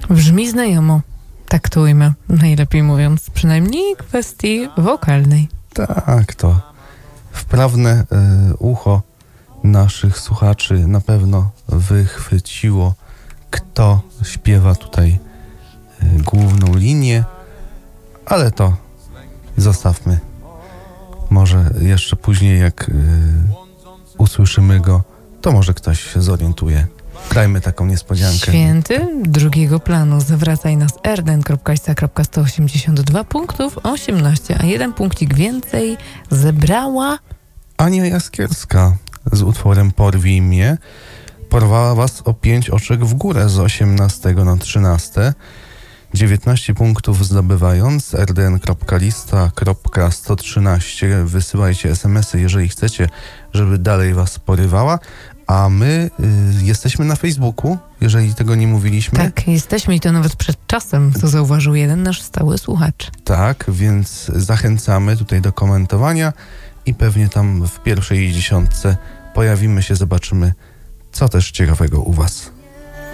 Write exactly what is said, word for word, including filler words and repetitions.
Brzmi znajomo. Taktujmy, najlepiej mówiąc, przynajmniej kwestii wokalnej. Tak, to wprawne y, ucho naszych słuchaczy na pewno wychwyciło, kto śpiewa tutaj y, główną linię, ale to zostawmy. Może jeszcze później, jak y, usłyszymy go, to może ktoś się zorientuje. Dajmy taką niespodziankę. Święty drugiego planu. Zawracaj nas erden kropka i s a kropka sto osiemdziesiąt dwa punktów osiemnaście, a jeden punkcik więcej zebrała Ania Jaskierska z utworem Porwij mnie. Porwała was o pięć oczek w górę z osiemnastego na trzynaste. dziewiętnaście punktów zdobywając. erden kropka lista kropka sto trzynaście. Wysyłajcie es em esy, jeżeli chcecie, żeby dalej was porywała. A my y, jesteśmy na Facebooku, jeżeli tego nie mówiliśmy. Tak, jesteśmy i to nawet przed czasem, co zauważył jeden nasz stały słuchacz. Tak, więc zachęcamy tutaj do komentowania i pewnie tam w pierwszej dziesiątce pojawimy się, zobaczymy, co też ciekawego u was.